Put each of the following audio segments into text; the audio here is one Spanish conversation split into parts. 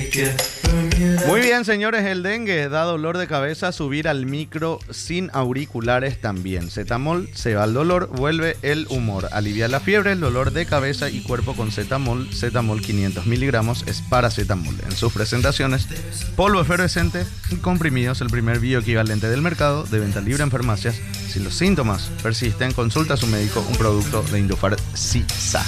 Muy bien, señores, el dengue da dolor de cabeza, subir al micro sin auriculares también. Zetamol se va el dolor, vuelve el humor, alivia la fiebre, el dolor de cabeza y cuerpo con Zetamol. Zetamol 500 miligramos es paracetamol. En sus presentaciones, polvo efervescente y comprimidos, el primer bioequivalente del mercado, de venta libre en farmacias. Si los síntomas persisten, consulta a su médico, un producto de Indufar Sisa.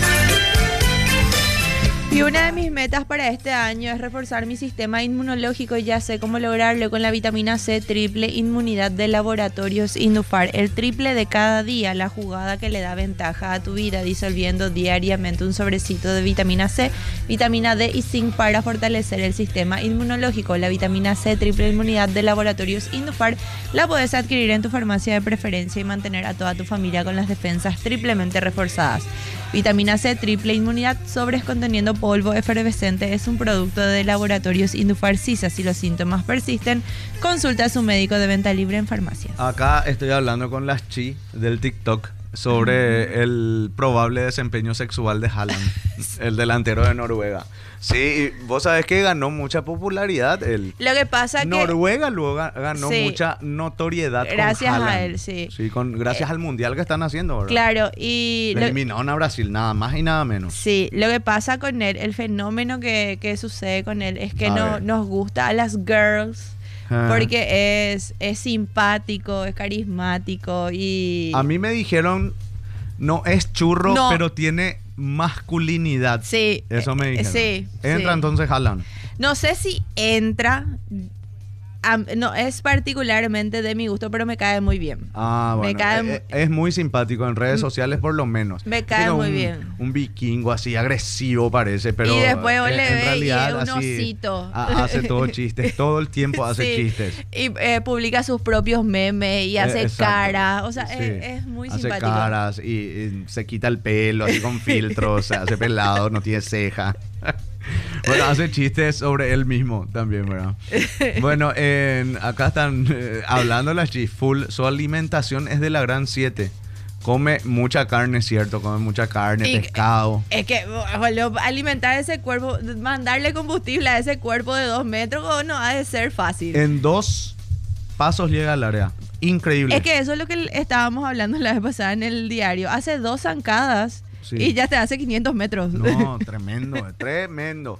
Y una de mis metas para este año es reforzar mi sistema inmunológico y ya sé cómo lograrlo con la vitamina C triple inmunidad de Laboratorios Indufar. El triple de cada día, la jugada que le da ventaja a tu vida, disolviendo diariamente un sobrecito de vitamina C, vitamina D y zinc para fortalecer el sistema inmunológico. La vitamina C triple inmunidad de Laboratorios Indufar la puedes adquirir en tu farmacia de preferencia y mantener a toda tu familia con las defensas triplemente reforzadas. Vitamina C triple inmunidad, sobres conteniendo polvo efervescente, es un producto de Laboratorios Indufar Sisa. Si los síntomas persisten, consulta a su médico de venta libre en farmacias. Acá estoy hablando con las chi del TikTok sobre el probable desempeño sexual de Haaland, el delantero de Noruega. Sí, y vos sabés que ganó mucha popularidad él. Lo que pasa que Noruega luego ganó mucha notoriedad gracias con Haaland. a él, sí. Sí, gracias al mundial que están haciendo, ¿verdad? Claro, y eliminaron a Brasil, nada más y nada menos. Sí, lo que pasa con él, el fenómeno que sucede con él es que nos gusta a las girls. Porque es simpático, es carismático y... A mí me dijeron, no es churro, pero tiene masculinidad. Sí. Eso me dijeron. Sí. Entra entonces Haaland. No sé si entra... no es particularmente de mi gusto, pero me cae muy bien. Ah, bueno. Es muy simpático en redes sociales, por lo menos. Me cae muy bien. Un vikingo así agresivo parece, pero y después le ve realidad, y es un así, osito. Hace todo chistes, todo el tiempo hace chistes. Y publica sus propios memes y hace caras. O sea, es muy hace simpático. Hace caras y se quita el pelo así con filtros, se hace pelado, no tiene ceja. Bueno, hace chistes sobre él mismo también, ¿verdad? Bueno, acá están hablando las full. Su alimentación es de la gran 7. Come mucha carne, ¿cierto? Come mucha carne, pescado. Es que alimentar ese cuerpo, mandarle combustible a ese cuerpo de 2 metros, no ha de ser fácil. En 2 pasos llega al área. Increíble. Es que eso es lo que estábamos hablando la vez pasada en el diario. Hace 2 zancadas. Sí. Y ya te hace 500 metros. No, tremendo, tremendo.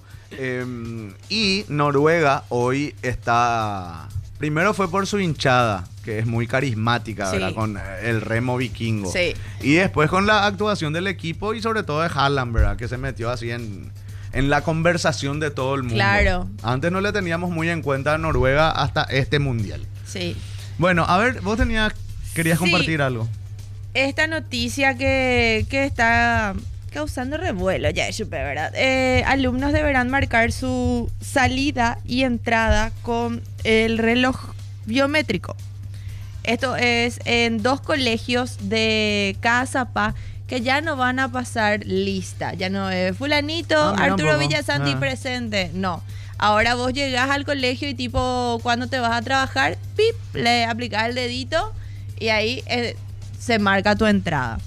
Y Noruega hoy está... Primero fue por su hinchada, que es muy carismática, ¿verdad? Con el remo vikingo. Sí. Y después con la actuación del equipo y sobre todo de Haaland, ¿verdad? Que se metió así en la conversación de todo el mundo. Claro. Antes no le teníamos muy en cuenta a Noruega hasta este mundial. Sí. Bueno, a ver, vos querías compartir algo. Esta noticia que está causando revuelo, ya es súper, ¿verdad? Alumnos deberán marcar su salida y entrada con el reloj biométrico. Esto es en 2 colegios de Cazapá que ya no van a pasar lista. Ya no es fulanito, Arturo Villasanti presente. No. Ahora vos llegás al colegio y tipo, cuando te vas a trabajar, pip, le aplicás el dedito y ahí... se marca tu entrada.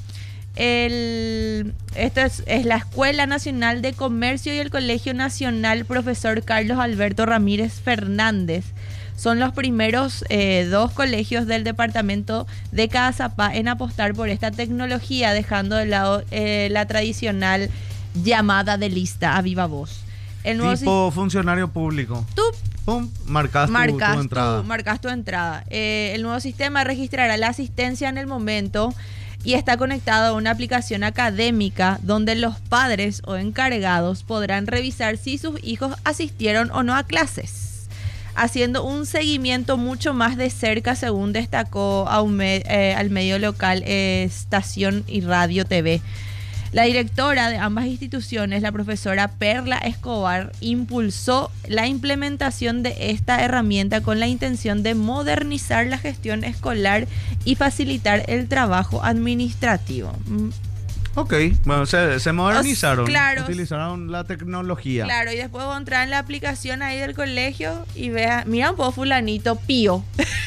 Esto es la Escuela Nacional de Comercio y el Colegio Nacional Profesor Carlos Alberto Ramírez Fernández. Son los primeros 2 colegios del departamento de Cazapá en apostar por esta tecnología, dejando de lado la tradicional llamada de lista a viva voz. Tipo funcionario público. Marcas tu entrada. Marcas tu entrada. El nuevo sistema registrará la asistencia en el momento y está conectado a una aplicación académica donde los padres o encargados podrán revisar si sus hijos asistieron o no a clases, haciendo un seguimiento mucho más de cerca, según destacó al medio local Estación y Radio TV. La directora de ambas instituciones, la profesora Perla Escobar, impulsó la implementación de esta herramienta con la intención de modernizar la gestión escolar y facilitar el trabajo administrativo. Ok, bueno, se modernizaron, claro. Utilizaron la tecnología. Claro, y después vos entrar en la aplicación ahí del colegio y veas, mira un poco fulanito, Pío.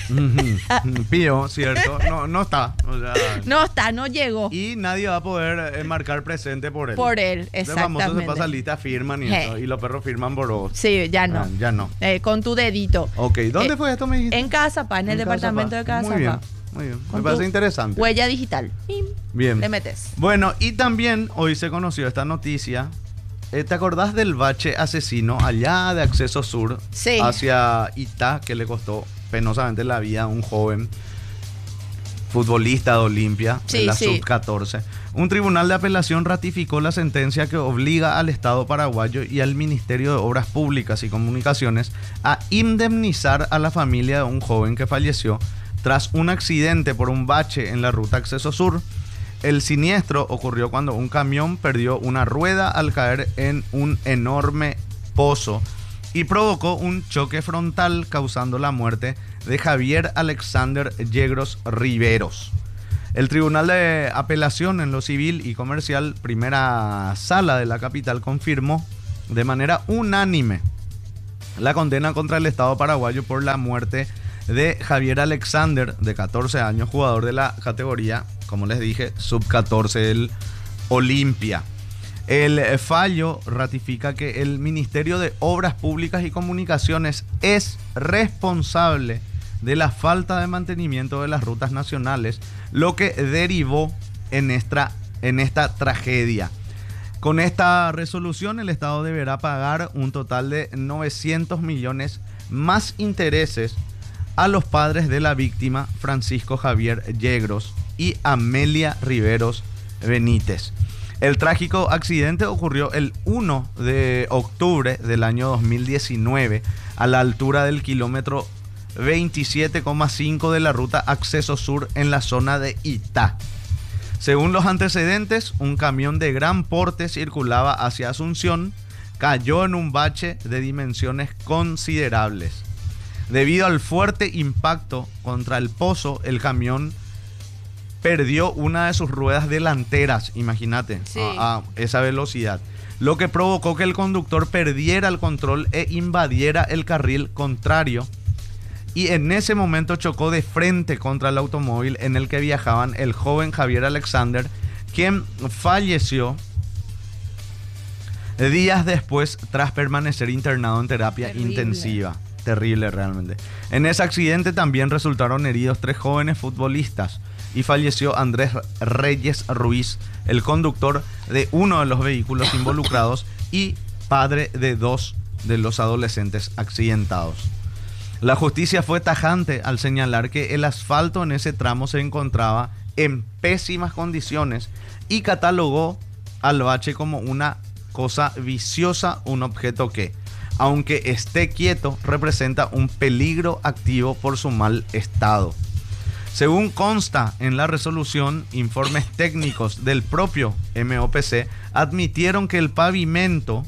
Pío, ¿cierto? No está. O sea, no está, no llegó. Y nadie va a poder marcar presente por él. Por él, exactamente. Los famosos se pasa lista, firman y eso, y los perros firman por vos. Sí, ya no. Ya no. Con tu dedito. Ok, ¿dónde fue esto, me dijiste? En Casapa, en el departamento de Casapa. Muy bien. Muy bien, me parece interesante. Huella digital. Bien. Le metes. Bueno, y también hoy se conoció esta noticia. ¿Te acordás del bache asesino allá de Acceso Sur? Sí. Hacia Itá, que le costó penosamente la vida a un joven futbolista de Olimpia, de la Sub-14. Un tribunal de apelación ratificó la sentencia que obliga al Estado paraguayo y al Ministerio de Obras Públicas y Comunicaciones a indemnizar a la familia de un joven que falleció tras un accidente por un bache en la ruta Acceso Sur. El siniestro ocurrió cuando un camión perdió una rueda al caer en un enorme pozo y provocó un choque frontal causando la muerte de Javier Alexander Yegros Riveros. El Tribunal de Apelación en lo Civil y Comercial, primera sala de la capital, confirmó de manera unánime la condena contra el Estado paraguayo por la muerte de Javier Alexander, de 14 años, jugador de la categoría, como les dije, sub-14 del Olimpia. El fallo ratifica que el Ministerio de Obras Públicas y Comunicaciones es responsable de la falta de mantenimiento de las rutas nacionales, lo que derivó en esta tragedia. Con esta resolución, el Estado deberá pagar un total de 900 millones más intereses a los padres de la víctima, Francisco Javier Yegros y Amelia Riveros Benítez. El trágico accidente ocurrió el 1 de octubre del año 2019 a la altura del kilómetro 27,5 de la ruta Acceso Sur en la zona de Itá. Según los antecedentes, un camión de gran porte circulaba hacia Asunción, cayó en un bache de dimensiones considerables. Debido al fuerte impacto contra el pozo, el camión perdió una de sus ruedas delanteras, imagínate, a esa velocidad, lo que provocó que el conductor perdiera el control e invadiera el carril contrario, y en ese momento chocó de frente contra el automóvil en el que viajaban el joven Javier Alexander, quien falleció días después tras permanecer internado en terapia intensiva. Terrible realmente. En ese accidente también resultaron heridos 3 jóvenes futbolistas y falleció Andrés Reyes Ruiz, el conductor de uno de los vehículos involucrados y padre de 2 de los adolescentes accidentados. La justicia fue tajante al señalar que el asfalto en ese tramo se encontraba en pésimas condiciones y catalogó al bache como una cosa viciosa, un objeto que, aunque esté quieto, representa un peligro activo por su mal estado. Según consta en la resolución, informes técnicos del propio MOPC admitieron que el pavimento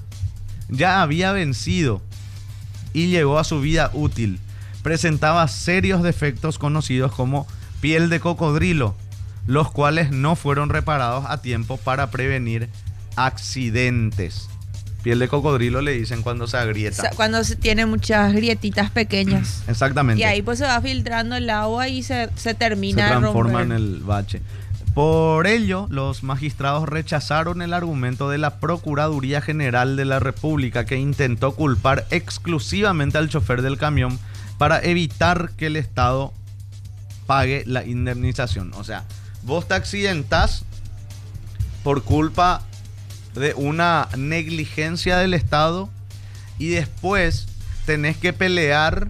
ya había vencido y llegó a su vida útil. Presentaba serios defectos conocidos como piel de cocodrilo, los cuales no fueron reparados a tiempo para prevenir accidentes. Piel de cocodrilo le dicen cuando se agrieta. O sea, cuando tiene muchas grietitas pequeñas. Exactamente. Y ahí pues se va filtrando el agua y se termina de romper. Se transforma en romper. el bache. Por ello, los magistrados rechazaron el argumento de la Procuraduría General de la República, que intentó culpar exclusivamente al chofer del camión para evitar que el Estado pague la indemnización. O sea, vos te accidentás por culpa de una negligencia del Estado y después tenés que pelear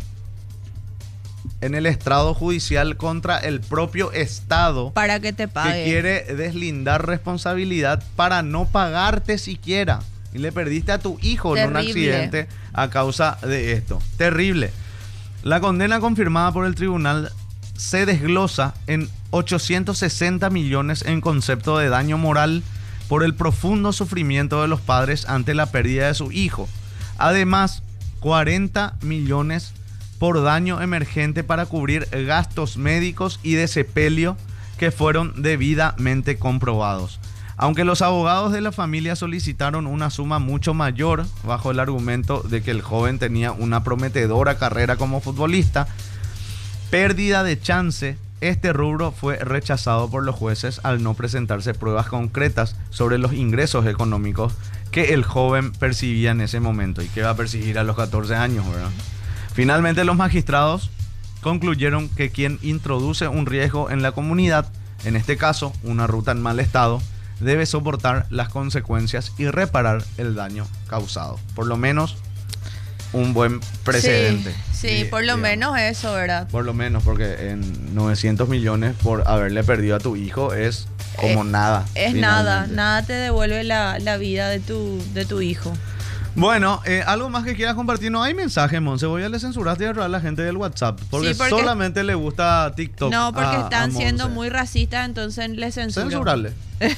en el estrado judicial contra el propio Estado para que te pague, que quiere deslindar responsabilidad para no pagarte siquiera, y le perdiste a tu hijo en un accidente a causa de esto. Terrible. La condena confirmada por el tribunal se desglosa en 860 millones en concepto de daño moral por el profundo sufrimiento de los padres ante la pérdida de su hijo. Además, 40 millones por daño emergente para cubrir gastos médicos y de sepelio que fueron debidamente comprobados. Aunque los abogados de la familia solicitaron una suma mucho mayor bajo el argumento de que el joven tenía una prometedora carrera como futbolista, pérdida de chance, este rubro fue rechazado por los jueces al no presentarse pruebas concretas sobre los ingresos económicos que el joven percibía en ese momento y que va a percibir a los 14 años, ¿verdad? Finalmente los magistrados concluyeron que quien introduce un riesgo en la comunidad, en este caso una ruta en mal estado, debe soportar las consecuencias y reparar el daño causado. Por lo menos un buen precedente. Sí, por lo menos eso, ¿verdad? Por lo menos, porque en 900 millones por haberle perdido a tu hijo es como nada. Es nada te devuelve la vida de tu hijo. Bueno, algo más que quieras compartir. No hay mensaje, Monse. Voy a le censuraste y a la gente del WhatsApp. Porque solamente le gusta TikTok. No, porque están siendo muy racistas, entonces le censuro. Censurarle.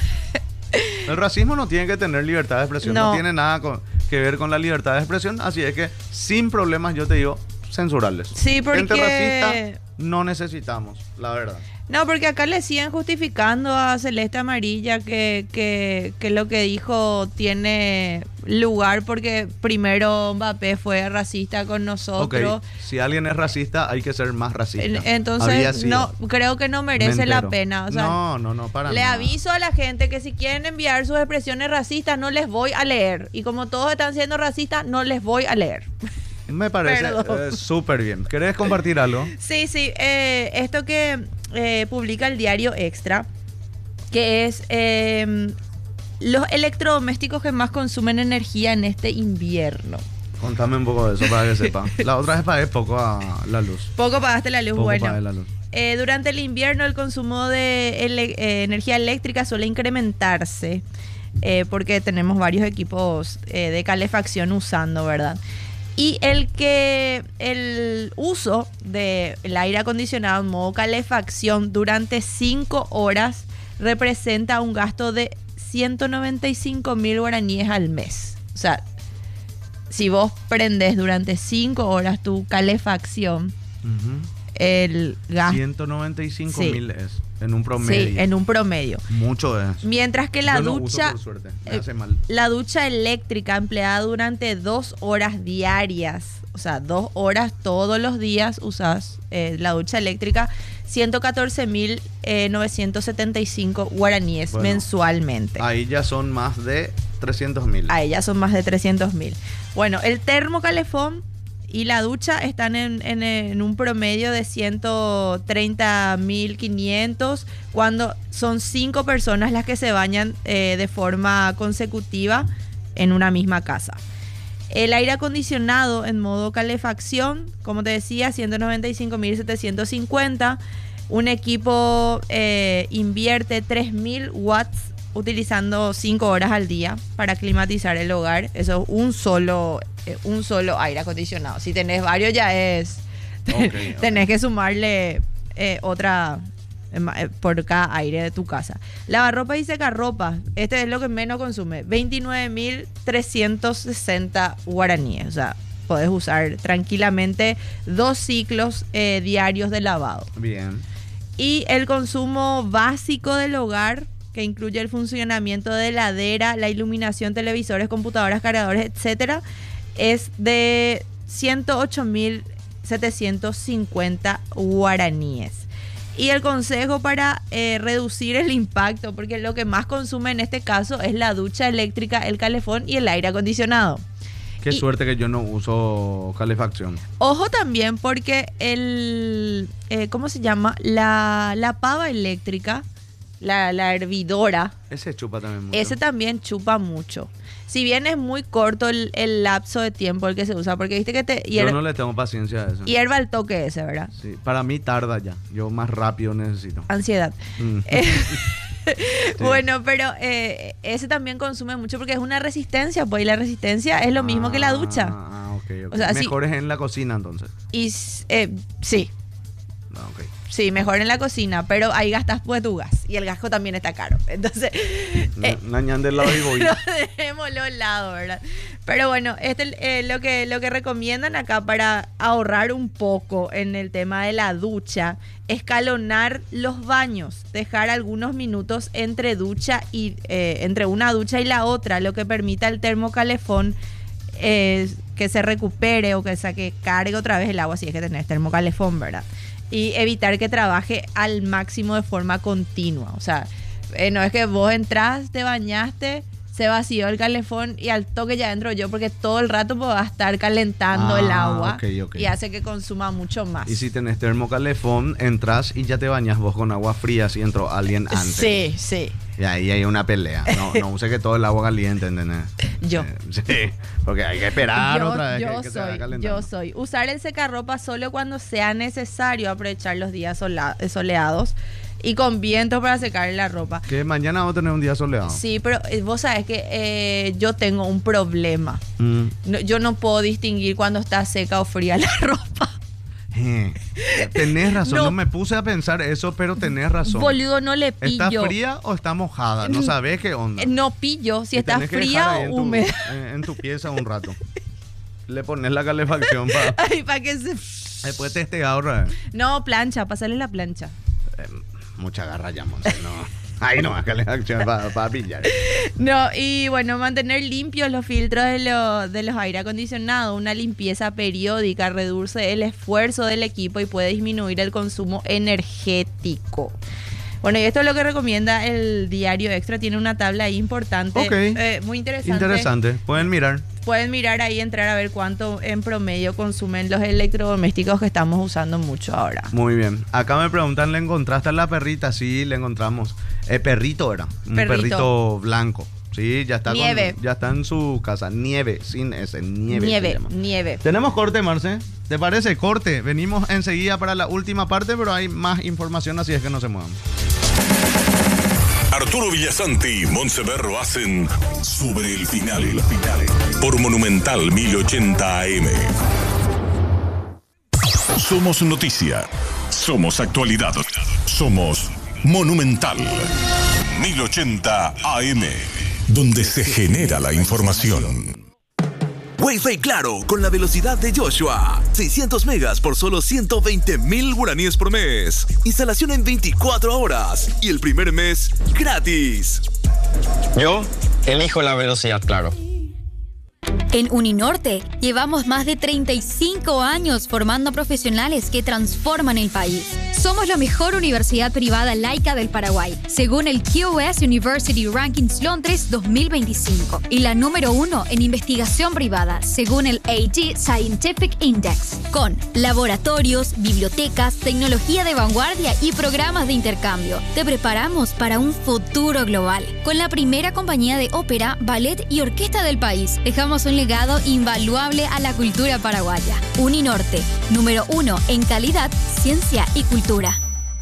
El racismo no tiene que tener libertad de expresión. No tiene nada que ver con la libertad de expresión. Así es que sin problemas yo te digo censurarles. Sí, porque... Gente racista no necesitamos, la verdad. No, porque acá le siguen justificando a Celeste Amarilla que lo que dijo tiene lugar porque primero Mbappé fue racista con nosotros. Okay. Si alguien es racista, hay que ser más racista. Entonces, no, creo que no merece la pena. O sea, no, para le nada. aviso a la gente que si quieren enviar sus expresiones racistas, no les voy a leer. Y como todos están siendo racistas, no les voy a leer. Me parece súper bien. ¿Querés compartir algo? Sí. Esto que publica el diario Extra, que es los electrodomésticos que más consumen energía en este invierno. Contame un poco de eso para que sepa. La otra vez pagué poco a la luz. Poco pagaste la luz, poco pagué la luz. Durante el invierno el consumo de energía eléctrica suele incrementarse porque tenemos varios equipos de calefacción usando, ¿verdad? Y el uso del aire acondicionado en modo calefacción durante 5 horas representa un gasto de 195.000 guaraníes al mes. O sea, si vos prendes durante 5 horas tu calefacción, el gasto... 195.000 es en un promedio. Sí, en un promedio. Mucho es. Mientras que la ducha... Por suerte. Me hace mal. La ducha eléctrica empleada durante 2 horas diarias, o sea, 2 horas todos los días usas la ducha eléctrica, 114.975 guaraníes mensualmente. Ahí ya son más de 300.000. Ahí ya son más de 300.000. Bueno, el termocalefón y la ducha están en un promedio de 130.500 cuando son 5 personas las que se bañan de forma consecutiva en una misma casa. El aire acondicionado en modo calefacción, como te decía, 195.750. Un equipo invierte 3.000 watts utilizando 5 horas al día para climatizar el hogar. Eso es un solo aire acondicionado. Si tenés varios ya es... tenés que sumarle otra por cada aire de tu casa. Lavarropa y secarropa, este es lo que menos consume, 29.360 guaraníes. O sea, podés usar tranquilamente 2 ciclos diarios de lavado. Bien. Y el consumo básico del hogar, que incluye el funcionamiento de heladera, la iluminación, televisores, computadoras, cargadores, etcétera, es de 108.750 guaraníes. Y el consejo para reducir el impacto, porque lo que más consume en este caso es la ducha eléctrica, el calefón y el aire acondicionado. Qué suerte que yo no uso calefacción. Ojo también porque ¿cómo se llama? La pava eléctrica, la hervidora. Ese chupa también mucho. Ese también chupa mucho. Si bien es muy corto el lapso de tiempo el que se usa, porque viste que yo no le tengo paciencia a eso. Hierva el toque ese, ¿verdad? Sí, para mí tarda ya. Yo más rápido necesito. Ansiedad. Sí. Bueno, pero ese también consume mucho porque es una resistencia, pues, y la resistencia es lo mismo que la ducha. Ok. O sea, mejor es en la cocina entonces. Y sí. Okay. Sí, mejor en la cocina, pero ahí gastas pues tu gas y el gasto también está caro. Entonces, del lado y voy. lo dejémoslo al lado, ¿verdad? Pero bueno, lo que recomiendan acá para ahorrar un poco en el tema de la ducha, escalonar los baños, dejar algunos minutos entre entre una ducha y la otra, lo que permita al termocalefón que se recupere o que cargue otra vez el agua, si es que tenés termocalefón, ¿verdad? Y evitar que trabaje al máximo de forma continua. O sea, no es que vos entrás, te bañaste, se vació el calefón y al toque ya entro yo, porque todo el rato pues, va a estar calentando el agua y hace que consuma mucho más. Y si tenés termocalefón, entras y ya te bañas vos con agua fría si entró alguien antes. Sí, sí. Y ahí hay una pelea. No use que todo el agua caliente, ¿entendés? Yo. Sí, porque hay que esperar otra vez que se vaya calentando. Yo soy. Usar el secarropa solo cuando sea necesario, aprovechar los días soleados y con viento para secar la ropa. Que mañana vamos a tener un día soleado. Sí, pero vos sabés que yo tengo un problema. Yo no puedo distinguir cuando está seca o fría la ropa. Tenés razón, no me puse a pensar eso, pero tenés razón. Boludo, no le pillo. ¿Está fría o está mojada? No sabés qué onda. No pillo si está fría o húmeda. En tu pieza un rato. Le pones la calefacción para que se... Después te ahorra. No, plancha, pasarle la plancha. Mucha garra ya, Monse, no. Ahí no, calefacción para pillar. No, y bueno, mantener limpios los filtros de los aire acondicionados. Una limpieza periódica reduce el esfuerzo del equipo y puede disminuir el consumo energético. Bueno, y esto es lo que recomienda el Diario Extra. Tiene una tabla ahí importante. Muy interesante. Interesante. Pueden mirar ahí, entrar a ver cuánto en promedio consumen los electrodomésticos que estamos usando mucho ahora. Muy bien. Acá me preguntan, ¿le encontraste a la perrita? Sí, le encontramos. Perrito era. Un perrito blanco. Sí, ya está. Nieve. Ya está en su casa. Nieve, sin ese. Nieve. Tenemos corte, Marce. ¿Te parece? Corte. Venimos enseguida para la última parte, pero hay más información, así es que no se muevan. Arturo Villasanti y Montseverro hacen Sobre el Final por Monumental 1080 AM. Somos noticia, somos actualidad, somos Monumental 1080 AM, donde se genera la información. Wi-Fi Claro, con la velocidad de Joshua. 600 megas por solo 120.000 guaraníes por mes. Instalación en 24 horas. Y el primer mes, gratis. Yo elijo la velocidad Claro. En Uninorte llevamos más de 35 años formando profesionales que transforman el país. Somos la mejor universidad privada laica del Paraguay, según el QS University Rankings Londres 2025, y la número 1 en investigación privada, según el AG Scientific Index, con laboratorios, bibliotecas, tecnología de vanguardia y programas de intercambio. Te preparamos para un futuro global. Con la primera compañía de ópera, ballet y orquesta del país, dejamos un legado invaluable a la cultura paraguaya. Uninorte, número 1 en calidad, ciencia y cultura.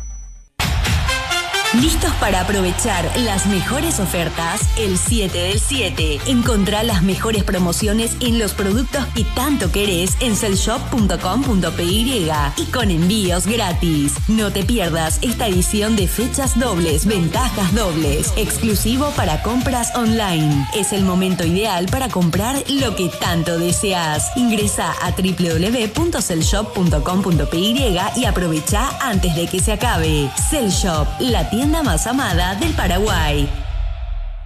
¿Listos para aprovechar las mejores ofertas? El 7 del 7. Encontrá las mejores promociones en los productos que tanto querés en cellshop.com.py y con envíos gratis. No te pierdas esta edición de fechas dobles, ventajas dobles, exclusivo para compras online. Es el momento ideal para comprar lo que tanto deseas. Ingresa a www.cellshop.com.py y aprovecha antes de que se acabe. Cellshop, la tienda más amada del Paraguay.